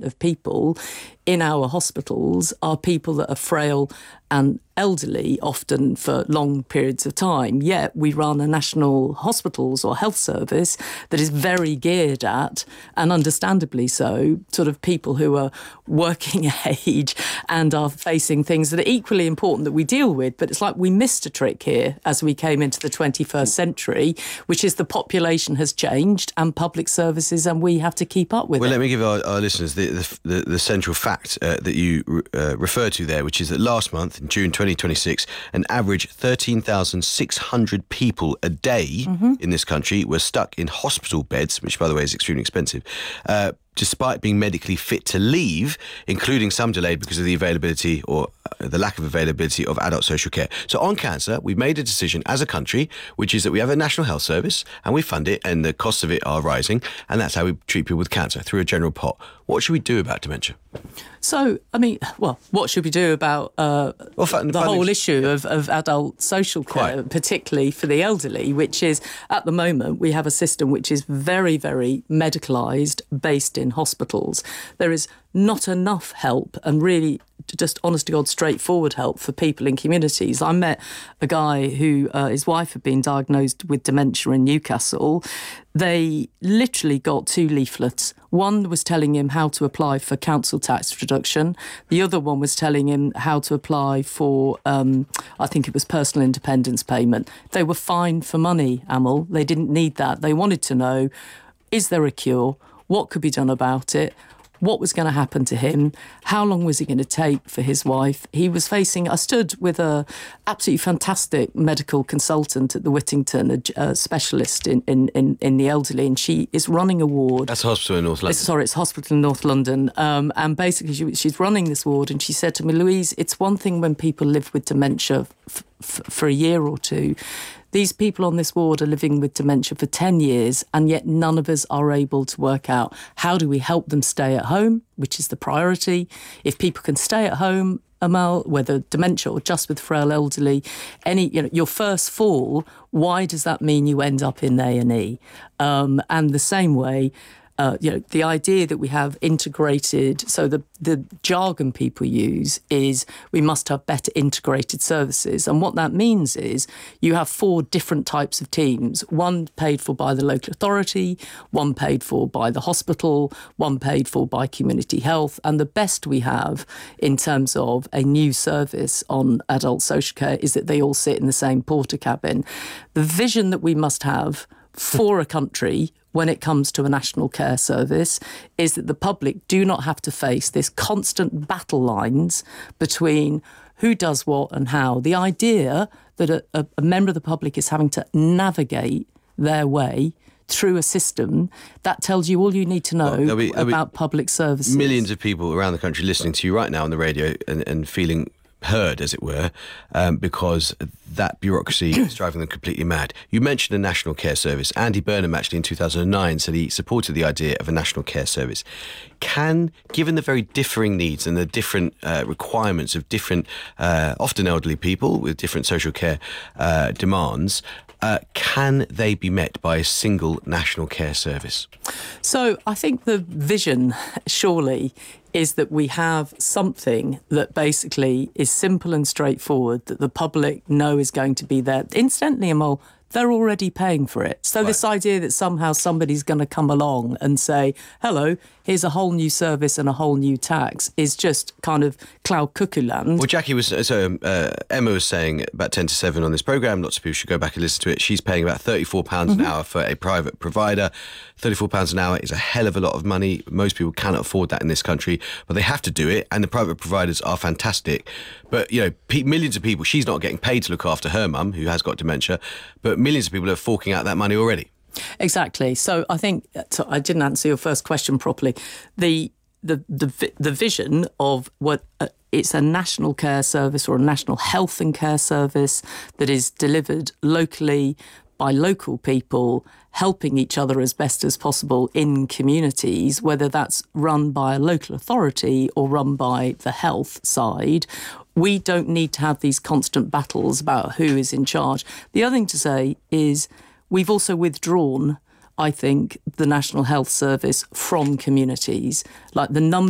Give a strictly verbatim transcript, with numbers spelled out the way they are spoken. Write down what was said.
percent of people in our hospitals are people that are frail and elderly, often for long periods of time. Yet we run a national hospitals or health service that is very geared at, and understandably so, sort of people who are working age and are facing things that are equally important that we deal with. But it's like we missed a trick here as we came into the twenty-first century, which is the population has changed and public services, and we have to keep up with well, it. Well, let me give our, our listeners the, the, the, the central fact uh, that you uh, referred to there, which is that last month, in June twenty twenty-six, an average thirteen thousand six hundred people a day mm-hmm. in this country were stuck in hospital beds, which, by the way, is extremely expensive, uh, despite being medically fit to leave, including some delayed because of the availability or uh, the lack of availability of adult social care. So on cancer, we've made a decision as a country, which is that we have a national health service and we fund it, and the costs of it are rising, and that's how we treat people with cancer, through a general pot. What should we do about dementia? So, I mean, well, what should we do about uh, well, fun, the whole issue yeah. of, of adult social care, Quite. particularly for the elderly, which is, at the moment, we have a system which is very, very medicalised, based in hospitals. There is not enough help and really just honest to God straightforward help for people in communities. I met a guy who uh, his wife had been diagnosed with dementia in Newcastle. They literally got two leaflets. One was telling him how to apply for council tax reduction. The other one was telling him how to apply for, um, I think it was personal independence payment. They were fined for money, Amal. They didn't need that. They wanted to know, is there a cure? What could be done about it? What was going to happen to him? How long was it going to take for his wife? He was facing, I stood with a absolutely fantastic medical consultant at the Whittington, a, a specialist in, in, in, in the elderly, and she is running a ward. That's a hospital in North London. It's, sorry, it's a hospital in North London. Um, and basically she, she's running this ward, and she said to me, Louise, it's one thing when people live with dementia f- f- for a year or two. These people on this ward are living with dementia for ten years, and yet none of us are able to work out how do we help them stay at home, which is the priority. If people can stay at home, Amal, whether dementia or just with frail elderly, any, you know, your first fall, why does that mean you end up in A and E? Um, and the same way, Uh, you know, the idea that we have integrated, so the, the jargon people use is we must have better integrated services. And what that means is you have four different types of teams, one paid for by the local authority, one paid for by the hospital, one paid for by community health. And the best we have in terms of a new service on adult social care is that they all sit in the same porter cabin. The vision that we must have for a country when it comes to a national care service is that the public do not have to face this constant battle lines between who does what and how. The idea that a, a, a member of the public is having to navigate their way through a system, that tells you all you need to know well, there'll be, there'll about public services. Millions of people around the country listening to you right now on the radio and, and feeling heard, as it were, um, because that bureaucracy is driving them completely mad. You mentioned a national care service. Andy Burnham, actually, in two thousand nine, said he supported the idea of a national care service. Can, given the very differing needs and the different uh, requirements of different, uh, often elderly people with different social care uh, demands, uh, can they be met by a single national care service? So I think the vision, surely, is that we have something that basically is simple and straightforward, that the public know is going to be there. Incidentally, Amal, they're already paying for it. So right. This idea that somehow somebody's going to come along and say, hello, here's a whole new service and a whole new tax is just kind of cloud cuckoo land. Well, Jackie was, so uh, Emma was saying about ten to seven on this programme, lots of people should go back and listen to it. She's paying about thirty-four pounds mm-hmm. an hour for a private provider. thirty-four pounds an hour is a hell of a lot of money. Most people cannot afford that in this country, but they have to do it, and the private providers are fantastic. But, you know, pe- millions of people, she's not getting paid to look after her mum, who has got dementia, but millions of people are forking out that money already. Exactly. So I think, so I didn't answer your first question properly. The the the, the vision of what uh, it's a national care service or a national health and care service that is delivered locally by local people, helping each other as best as possible in communities, whether that's run by a local authority or run by the health side. We don't need to have these constant battles about who is in charge. The other thing to say is we've also withdrawn, I think, the National Health Service from communities. Like the number